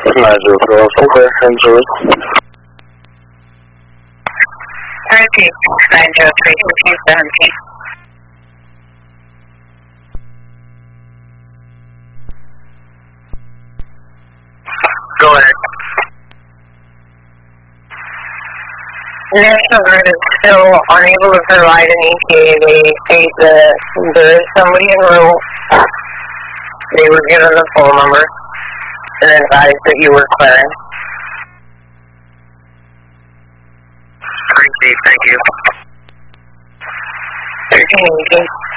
904, over, answer. Repeat, 903, 217. Go ahead. National Guard is still unable to provide an ETA. They state that there is somebody en route. They were given the phone number and advised that you were clearing. Thank you. 1318.